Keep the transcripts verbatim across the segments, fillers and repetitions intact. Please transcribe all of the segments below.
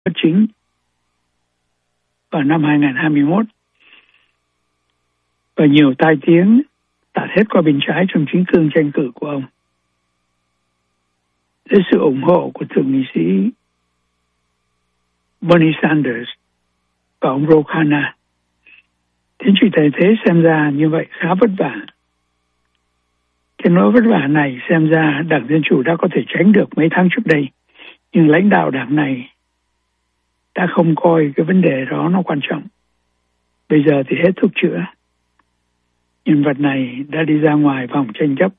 bất chính vào năm hai không hai mốt. Và nhiều tai tiếng tạt hết qua bên trái trong chính cương tranh cử của ông. Với sự ủng hộ của thượng nghị sĩ Bernie Sanders và ông Ro Khanna, tiến trình thay thế xem ra như vậy khá vất vả. Cái nỗi vất vả này xem ra Đảng Dân Chủ đã có thể tránh được mấy tháng trước đây, nhưng lãnh đạo đảng này đã không coi cái vấn đề đó nó quan trọng. Bây giờ thì hết thuốc chữa. Nhân vật này đã đi ra ngoài vòng tranh chấp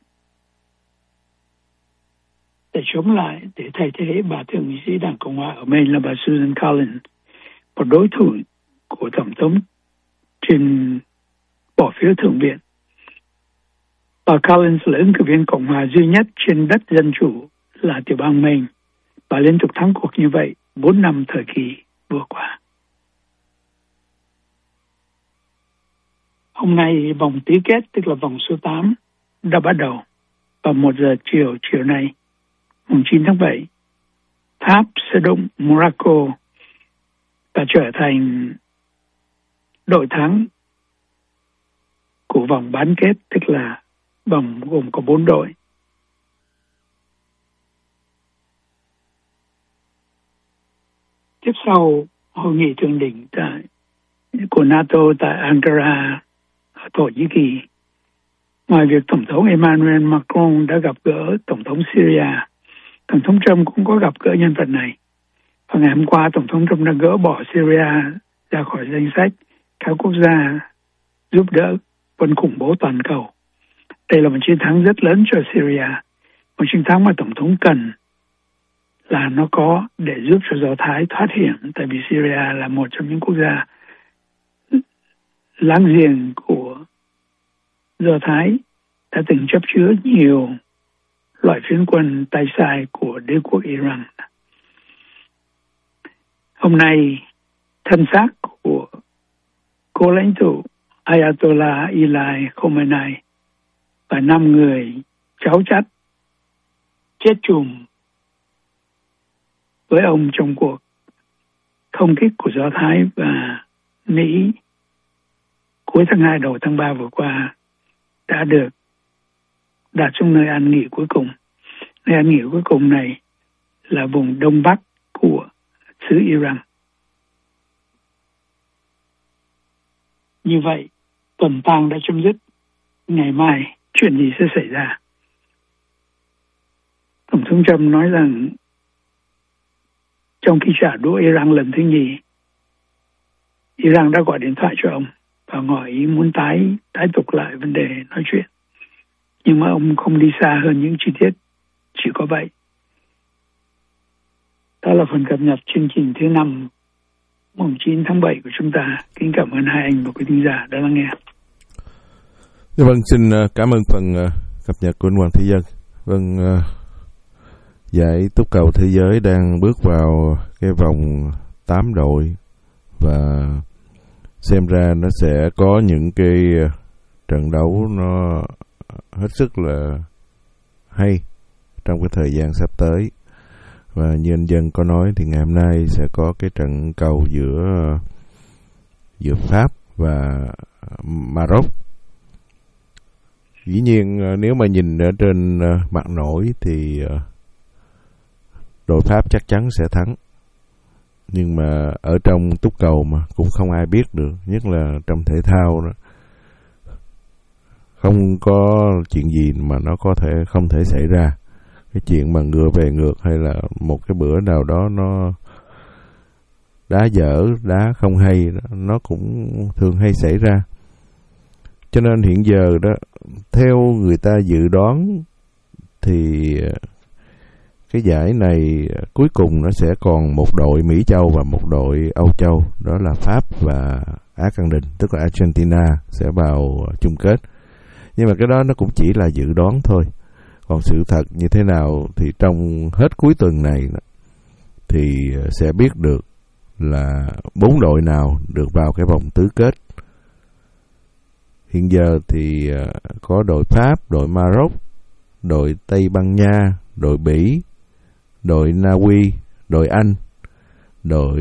để chống lại, để thay thế bà thượng nghị sĩ Đảng Cộng hòa ở Maine là bà Susan Collins, một đối thủ của Tổng thống trên bỏ phiếu thượng viện. Bà Collins là ứng cử viên Cộng hòa duy nhất trên đất Dân Chủ là tiểu bang Maine. Bà liên tục thắng cuộc như vậy bốn năm thời kỳ vừa qua. Hôm nay vòng tứ kết, tức là vòng số tám, đã bắt đầu vào một giờ chiều chiều nay, mùng chín tháng bảy. Pháp sẽ đụng Morocco và trở thành đội thắng của vòng bán kết, tức là vòng gồm có bốn đội. Tiếp sau hội nghị thượng đỉnh tại, của NATO tại Ankara, ở Thổ Nhĩ Kỳ, ngoài việc Tổng thống Emmanuel Macron đã gặp gỡ Tổng thống Syria, Tổng thống Trump cũng có gặp gỡ nhân vật này. Và ngày hôm qua, Tổng thống Trump đã gỡ bỏ Syria ra khỏi danh sách các quốc gia giúp đỡ quân khủng bố toàn cầu. Đây là một chiến thắng rất lớn cho Syria, một chiến thắng mà Tổng thống cần là nó có để giúp cho Do Thái thoát hiểm, tại vì Syria là một trong những quốc gia láng giềng của Do Thái, đã từng chấp chứa nhiều loại phiến quân tay sai của đế quốc Iran. Hôm nay, thân xác của cố lãnh tụ Ayatollah Ali Khamenei và năm người cháu chắt chết chùm với ông trong cuộc không kích của Do Thái và Mỹ cuối tháng hai đầu tháng ba vừa qua đã được đặt trong nơi an nghỉ cuối cùng. Nơi an nghỉ cuối cùng này là vùng đông bắc của xứ Iran. Như vậy, tuần tang đã chấm dứt. Ngày mai, chuyện gì sẽ xảy ra? Tổng thống Trump nói rằng trong khi trả đũa Iran lần thứ nhì, Iran đã gọi điện thoại cho ông và ngỏ ý muốn tái tái tục lại vấn đề nói chuyện. Nhưng mà ông không đi xa hơn những chi tiết, chỉ có vậy. Đó là phần cập nhật chương trình thứ năm, mùng chín tháng bảy của chúng ta. Kính cảm ơn hai anh và quý thính giả đã lắng nghe. Vâng, xin cảm ơn phần cập nhật của anh Hoàng Thế Dân. Vâng, giải túc cầu thế giới đang bước vào cái vòng tám đội và xem ra nó sẽ có những cái trận đấu nó hết sức là hay trong cái thời gian sắp tới. Và như anh Dân có nói thì ngày hôm nay sẽ có cái trận cầu giữa giữa Pháp và Maroc. Dĩ nhiên nếu mà nhìn ở trên mặt nổi thì đội Pháp chắc chắn sẽ thắng. Nhưng mà ở trong túc cầu mà cũng không ai biết được, nhất là trong thể thao đó. Không có chuyện gì mà nó có thể không thể xảy ra. Cái chuyện mà ngựa về ngược hay là một cái bữa nào đó nó đá dở, đá không hay, nó cũng thường hay xảy ra. Cho nên hiện giờ đó, theo người ta dự đoán thì cái giải này cuối cùng nó sẽ còn một đội Mỹ Châu và một đội Âu Châu, đó là Pháp và Argentina, tức là Argentina sẽ vào chung kết. Nhưng mà cái đó nó cũng chỉ là dự đoán thôi. Còn sự thật như thế nào thì trong hết cuối tuần này thì sẽ biết được là bốn đội nào được vào cái vòng tứ kết. Hiện giờ thì có đội Pháp, đội Maroc, đội Tây Ban Nha, đội Bỉ, đội Na Uy, đội Anh đội